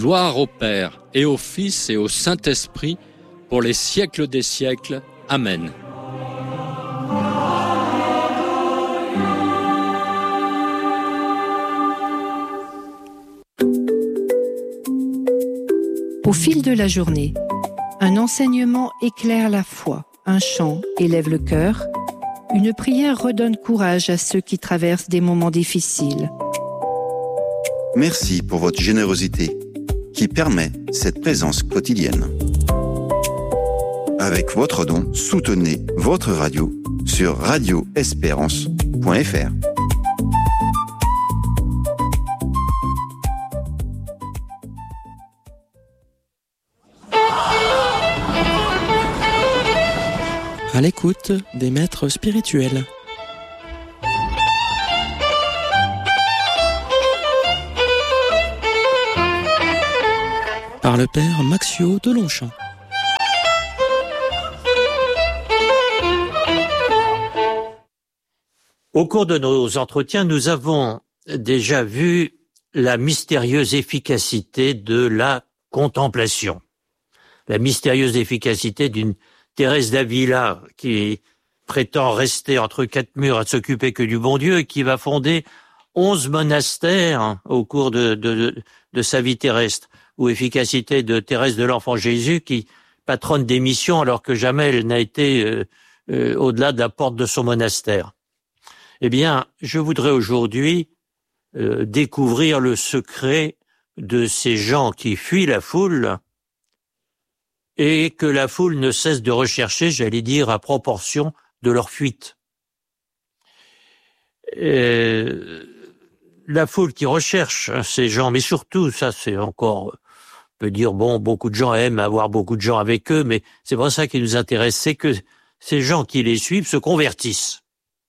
Gloire au Père, et au Fils, et au Saint-Esprit, pour les siècles des siècles. Amen. Au fil de la journée, un enseignement éclaire la foi, un chant élève le cœur, une prière redonne courage à ceux qui traversent des moments difficiles. Merci pour votre générosité qui permet cette présence quotidienne. Avec votre don, soutenez votre radio sur radioespérance.fr. À l'écoute des maîtres spirituels. Par le père Maxio de Longchamp. Au cours de nos entretiens, nous avons déjà vu la mystérieuse efficacité de la contemplation. La mystérieuse efficacité d'une Thérèse d'Avila qui prétend rester entre quatre murs à s'occuper que du bon Dieu et qui va fonder 11 monastères au cours de sa vie terrestre, ou efficacité de Thérèse de l'Enfant Jésus qui patronne des missions alors que jamais elle n'a été au-delà de la porte de son monastère. Eh bien, je voudrais aujourd'hui découvrir le secret de ces gens qui fuient la foule et que la foule ne cesse de rechercher, j'allais dire, à proportion de leur fuite. La foule qui recherche ces gens, mais surtout, ça c'est encore, on peut dire, bon, beaucoup de gens aiment avoir beaucoup de gens avec eux, mais c'est pas ça qui nous intéresse, c'est que ces gens qui les suivent se convertissent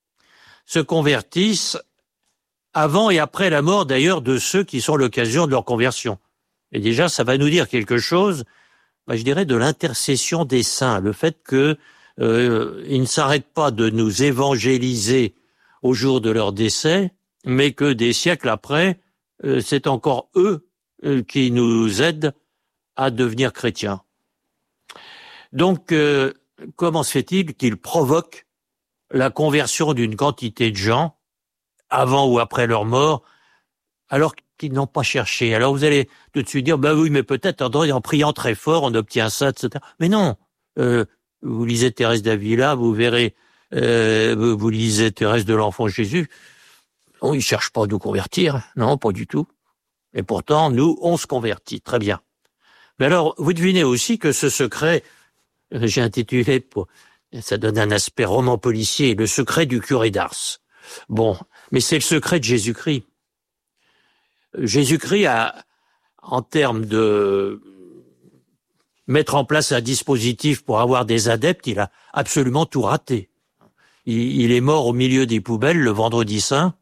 avant et après la mort d'ailleurs de ceux qui sont l'occasion de leur conversion. Et déjà, ça va nous dire quelque chose, je dirais, de l'intercession des saints, le fait que ils ne s'arrêtent pas de nous évangéliser au jour de leur décès, mais que des siècles après, c'est encore eux qui nous aident à devenir chrétiens. Donc, comment se fait-il qu'ils provoquent la conversion d'une quantité de gens avant ou après leur mort, alors qu'ils n'ont pas cherché? Alors vous allez tout de suite dire, oui, mais peut-être en priant très fort, on obtient ça, etc. Mais non, vous lisez Thérèse d'Avila, vous verrez, vous lisez Thérèse de l'Enfant Jésus, non, ils ne cherchent pas à nous convertir, non, pas du tout. Et pourtant, nous, on se convertit, très bien. Mais alors, vous devinez aussi que ce secret, j'ai intitulé, ça donne un aspect roman policier, le secret du curé d'Ars. Bon, mais c'est le secret de Jésus-Christ. Jésus-Christ a, en termes de mettre en place un dispositif pour avoir des adeptes, il a absolument tout raté. Il est mort au milieu des poubelles le vendredi saint.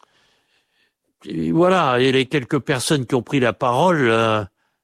Et voilà, et les quelques personnes qui ont pris la parole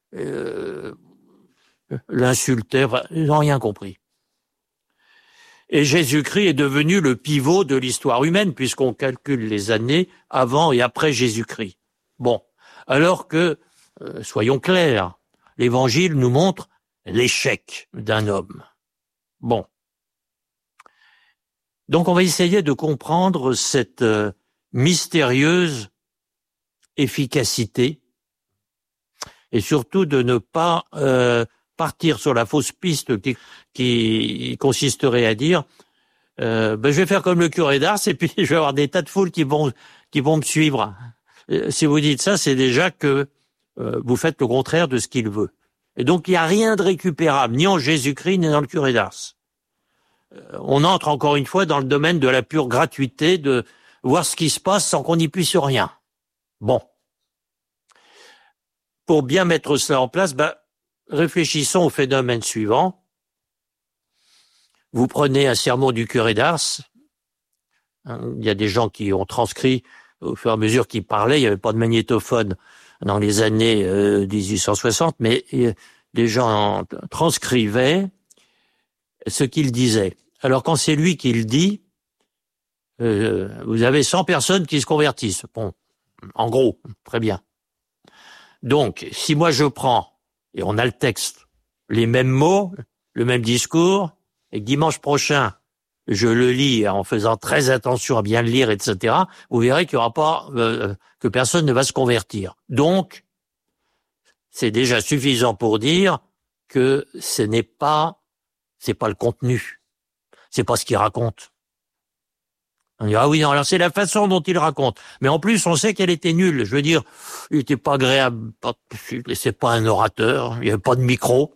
l'insultaient, ils n'ont rien compris. Et Jésus-Christ est devenu le pivot de l'histoire humaine, puisqu'on calcule les années avant et après Jésus-Christ. Bon, alors que, soyons clairs, l'Évangile nous montre l'échec d'un homme. Bon. Donc on va essayer de comprendre cette mystérieuse efficacité et surtout de ne pas partir sur la fausse piste qui consisterait à dire je vais faire comme le curé d'Ars et puis je vais avoir des tas de foules qui vont me suivre. Si vous dites ça, c'est déjà que vous faites le contraire de ce qu'il veut. Et donc il n'y a rien de récupérable, ni en Jésus-Christ, ni dans le curé d'Ars. On entre encore une fois dans le domaine de la pure gratuité, de voir ce qui se passe sans qu'on n'y puisse rien. Bon. Pour bien mettre cela en place, réfléchissons au phénomène suivant. Vous prenez un sermon du curé d'Ars. Il y a des gens qui ont transcrit au fur et à mesure qu'ils parlaient. Il n'y avait pas de magnétophone dans les années 1860, mais des gens transcrivaient ce qu'il disait. Alors quand c'est lui qui le dit, vous avez 100 personnes qui se convertissent. Bon, en gros, très bien. Donc, si moi je prends, et on a le texte, les mêmes mots, le même discours, et que dimanche prochain, je le lis en faisant très attention à bien le lire, etc., vous verrez qu'il y aura pas, que personne ne va se convertir. Donc, c'est déjà suffisant pour dire que c'est pas le contenu. C'est pas ce qu'il raconte. On dit, ah oui, non, alors c'est la façon dont il raconte. Mais en plus, on sait qu'elle était nulle. Je veux dire, il était pas agréable, c'est pas un orateur, il n'y avait pas de micro.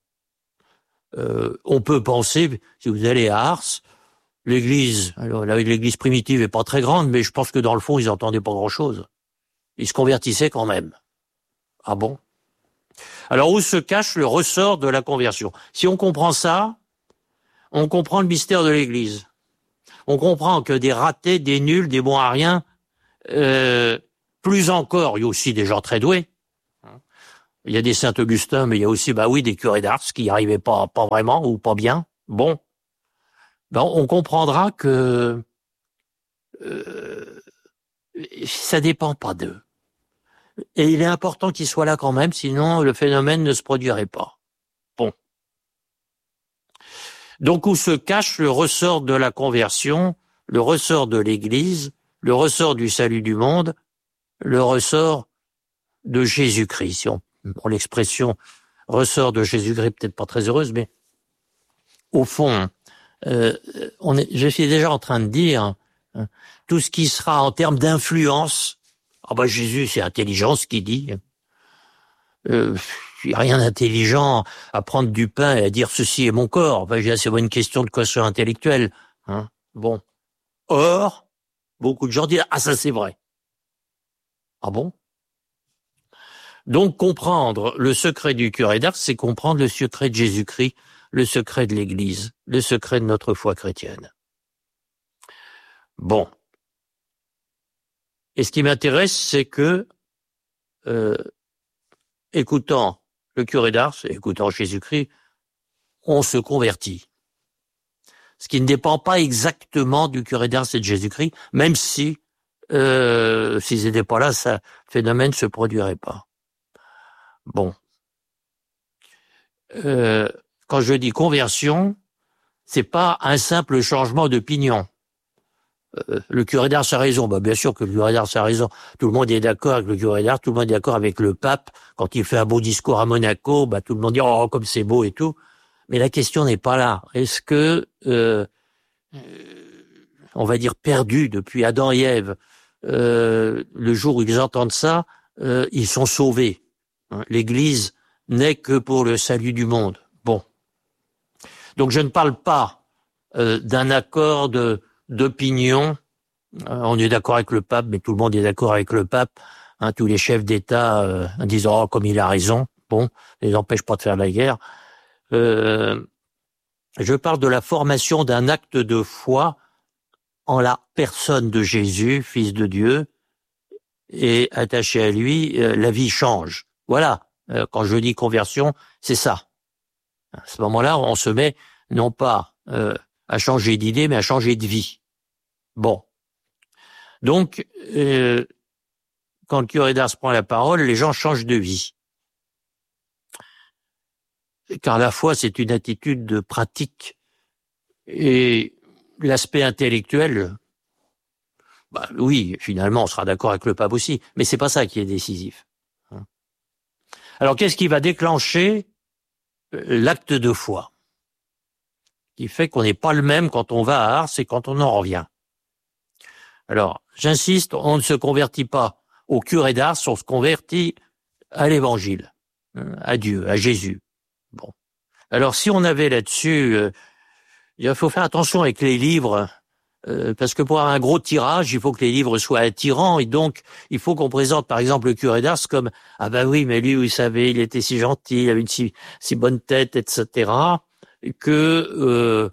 On peut penser, si vous allez à Ars, l'église, alors l'église primitive est pas très grande, mais je pense que dans le fond, ils entendaient pas grand-chose. Ils se convertissaient quand même. Ah bon? Alors où se cache le ressort de la conversion? Si on comprend ça, on comprend le mystère de l'église. On comprend que des ratés, des nuls, des bons à rien, plus encore, il y a aussi des gens très doués. Il y a des Saint-Augustin, mais il y a aussi, des curés d'Ars qui n'y arrivaient pas vraiment ou pas bien. Bon. On comprendra que ça dépend pas d'eux. Et il est important qu'ils soient là quand même, sinon le phénomène ne se produirait pas. Bon. Donc où se cache le ressort de la conversion, le ressort de l'Église, le ressort du salut du monde, le ressort de Jésus-Christ. Si on prend l'expression ressort de Jésus-Christ, peut-être pas très heureuse, mais au fond, je suis déjà en train de dire tout ce qui sera en termes d'influence. Jésus, c'est intelligent ce qu'il dit. Il n'y a rien d'intelligent à prendre du pain et à dire ceci est mon corps. C'est pas une question de quotient intellectuel. Bon. Or, beaucoup de gens disent ça c'est vrai. Ah bon? Donc comprendre le secret du curé d'Ars, c'est comprendre le secret de Jésus-Christ, le secret de l'Église, le secret de notre foi chrétienne. Bon. Et ce qui m'intéresse, c'est que, écoutant le curé d'Ars, écoutant Jésus-Christ, on se convertit. Ce qui ne dépend pas exactement du curé d'Ars et de Jésus-Christ, même si, s'ils n'étaient pas là, le phénomène ne se produirait pas. Bon. Quand je dis conversion, c'est pas un simple changement d'opinion. Le curé d'Ars a raison. Bien sûr que le curé d'Ars a raison. Tout le monde est d'accord avec le curé d'Ars, tout le monde est d'accord avec le pape. Quand il fait un beau discours à Monaco, tout le monde dit « Oh, comme c'est beau » et tout. Mais la question n'est pas là. Est-ce que, on va dire perdu depuis Adam et Ève, le jour où ils entendent ça, ils sont sauvés. L'Église n'est que pour le salut du monde. Bon. Donc je ne parle pas d'un accord d'opinion. On est d'accord avec le pape, mais tout le monde est d'accord avec le pape. Tous les chefs d'État disent « Oh, comme il a raison ». Bon, ça les empêche pas de faire la guerre. Je parle de la formation d'un acte de foi en la personne de Jésus, Fils de Dieu, et attaché à lui, la vie change. Voilà, quand je dis conversion, c'est ça. À ce moment-là, on se met non pas à changer d'idée, mais à changer de vie. Bon. Donc, quand le curé d'Ars prend la parole, les gens changent de vie. Car la foi, c'est une attitude de pratique. Et l'aspect intellectuel, oui, finalement, on sera d'accord avec le pape aussi, mais c'est pas ça qui est décisif. Alors, qu'est-ce qui va déclencher l'acte de foi? Qui fait qu'on n'est pas le même quand on va à Ars et quand on en revient. Alors, j'insiste, on ne se convertit pas au curé d'Ars, on se convertit à l'Évangile, à Dieu, à Jésus. Bon. Alors, si on avait là-dessus, il faut faire attention avec les livres, parce que pour avoir un gros tirage, il faut que les livres soient attirants, et donc, il faut qu'on présente, par exemple, le curé d'Ars comme, oui, mais lui, vous savez, il était si gentil, il avait une si bonne tête, etc., que,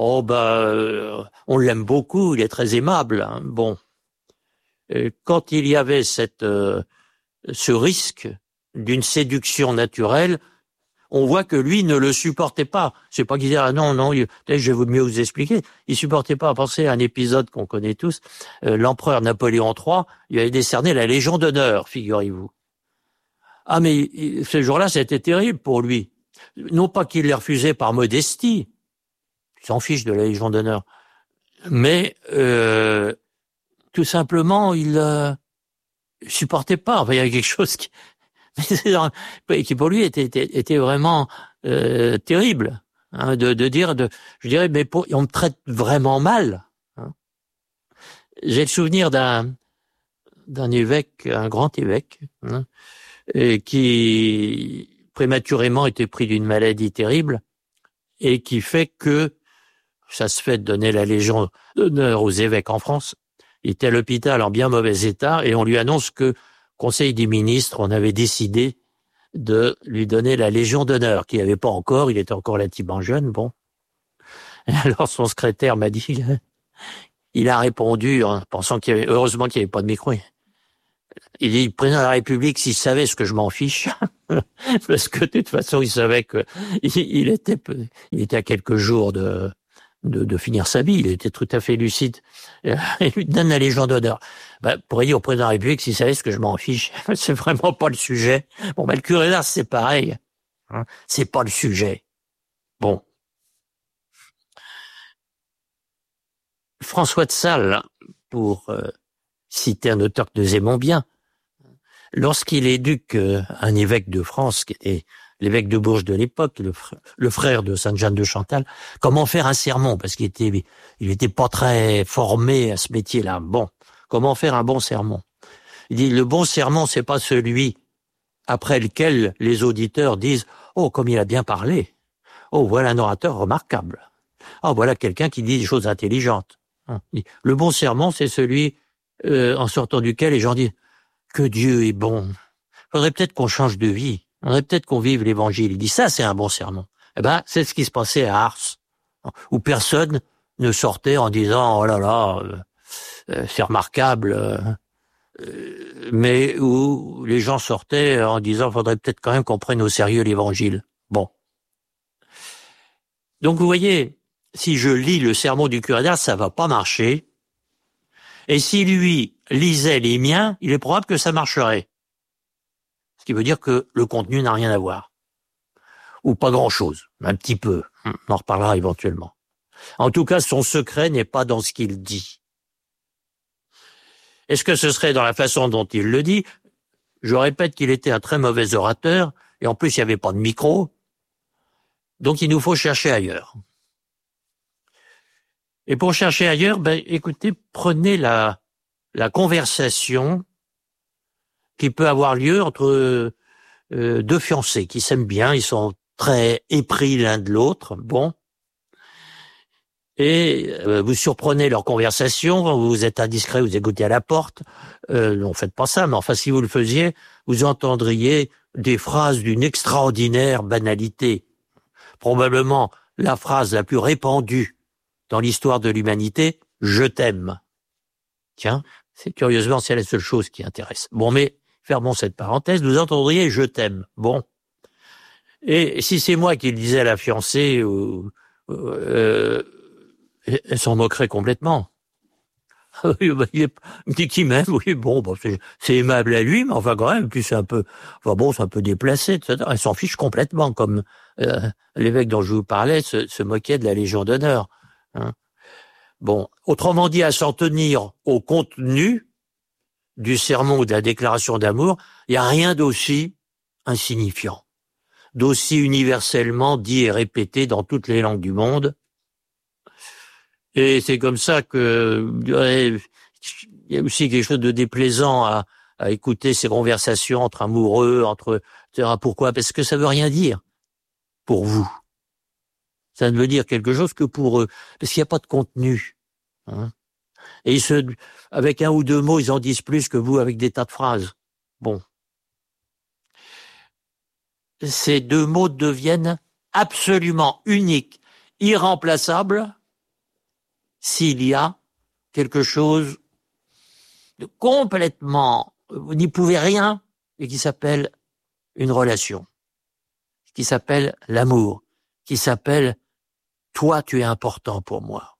on l'aime beaucoup, il est très aimable, hein. Bon. Quand il y avait ce risque d'une séduction naturelle, on voit que lui ne le supportait pas. C'est pas qu'il disait non, peut-être je vais mieux vous expliquer. Il supportait pas. Pensez à un épisode qu'on connaît tous. L'empereur Napoléon III lui avait décerné la Légion d'honneur, figurez-vous. Ah, mais ce jour-là, c'était terrible pour lui. Non pas qu'il l'ait refusé par modestie, il s'en fiche de la Légion d'honneur, mais tout simplement, il supportait pas. Enfin, il y avait quelque chose qui pour lui était vraiment terrible, hein, de dire, je dirais, mais on me traite vraiment mal. Hein. J'ai le souvenir d'un évêque, un grand évêque, hein, et qui prématurément était pris d'une maladie terrible et qui fait que ça se fait de donner la Légion d'honneur aux évêques en France. Il était à l'hôpital en bien mauvais état et on lui annonce que Conseil des ministres, on avait décidé de lui donner la Légion d'honneur, qu'il n'y avait pas encore, il était encore relativement jeune, bon. Et alors son secrétaire m'a dit, il a répondu en pensant heureusement qu'il n'y avait pas de micro. Il dit, président de la République, s'il savait ce que je m'en fiche, parce que de toute façon, il savait que il était à quelques jours de finir sa vie, il était tout à fait lucide. Il lui donne la Légion d'honneur. Pour dire au président de la République, s'il savait ce que je m'en fiche, c'est vraiment pas le sujet. Bon, le curé d'Ars, c'est pareil. Hein, c'est pas le sujet. Bon. François de Sales, pour citer un auteur que nous aimons bien, lorsqu'il éduque un évêque de France, qui était l'évêque de Bourges de l'époque, le frère de Sainte Jeanne de Chantal, comment faire un sermon, parce qu'il était pas très formé à ce métier-là. Bon, comment faire un bon sermon? Il dit, le bon sermon, c'est pas celui après lequel les auditeurs disent, oh, comme il a bien parlé. Oh, voilà un orateur remarquable. Oh, voilà quelqu'un qui dit des choses intelligentes. Le bon sermon, c'est celui en sortant duquel les gens disent que Dieu est bon. Faudrait peut-être qu'on change de vie. Faudrait peut-être qu'on vive l'évangile. Il dit ça, c'est un bon sermon. Eh ben, c'est ce qui se passait à Ars, où personne ne sortait en disant oh là là, c'est remarquable, mais où les gens sortaient en disant faudrait peut-être quand même qu'on prenne au sérieux l'évangile. Bon. Donc vous voyez, si je lis le sermon du curé d'Ars, ça va pas marcher. Et si lui lisait les miens, il est probable que ça marcherait. Ce qui veut dire que le contenu n'a rien à voir. Ou pas grand-chose, un petit peu. On en reparlera éventuellement. En tout cas, son secret n'est pas dans ce qu'il dit. Est-ce que ce serait dans la façon dont il le dit? Je répète qu'il était un très mauvais orateur, et en plus il n'y avait pas de micro, donc il nous faut chercher ailleurs. Et pour chercher ailleurs, écoutez, prenez la conversation qui peut avoir lieu entre deux fiancés qui s'aiment bien, ils sont très épris l'un de l'autre, bon. Et vous surprenez leur conversation, vous êtes indiscret, vous écoutez à la porte. Non, faites pas ça, mais enfin, si vous le faisiez, vous entendriez des phrases d'une extraordinaire banalité. Probablement la phrase la plus répandue dans l'histoire de l'humanité, « Je t'aime ». Tiens, curieusement, c'est la seule chose qui intéresse. Bon, mais fermons cette parenthèse, vous entendriez « Je t'aime ». Bon. Et si c'est moi qui le disais à la fiancée, elle s'en moquerait complètement. Il me dit qu'il m'aime, oui, bon, c'est aimable à lui, mais enfin quand même, puis c'est un peu déplacé, etc. Elle s'en fiche complètement, comme l'évêque dont je vous parlais se moquait de la Légion d'honneur. Hein. Bon, autrement dit, à s'en tenir au contenu du sermon ou de la déclaration d'amour, il n'y a rien d'aussi insignifiant, d'aussi universellement dit et répété dans toutes les langues du monde. Et c'est comme ça que il y a aussi quelque chose de déplaisant à écouter ces conversations entre amoureux, etc. Pourquoi? Parce que ça veut rien dire pour vous. Ça ne veut dire quelque chose que pour eux, parce qu'il n'y a pas de contenu. Hein. Et avec un ou deux mots, ils en disent plus que vous avec des tas de phrases. Bon. Ces deux mots deviennent absolument uniques, irremplaçables, s'il y a quelque chose de complètement, vous n'y pouvez rien, et qui s'appelle une relation, qui s'appelle l'amour, qui s'appelle toi, tu es important pour moi.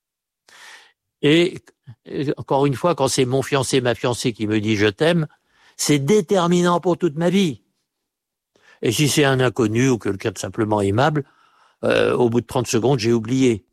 Et encore une fois, quand c'est mon fiancé, ma fiancée qui me dit je t'aime, c'est déterminant pour toute ma vie. Et si c'est un inconnu ou quelqu'un de simplement aimable, au bout de 30 secondes, j'ai oublié.